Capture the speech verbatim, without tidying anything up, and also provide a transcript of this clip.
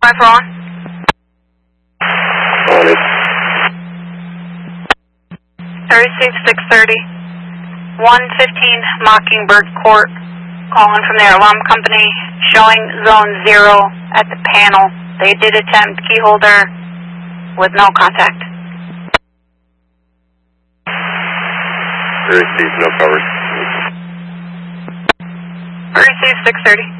five four one. On it. thirty-six six thirty. one fifteen Mockingbird Court. Calling from their alarm company, showing zone zero at the panel. They did attempt key holder with no contact. Received, no coverage. Received six thirty.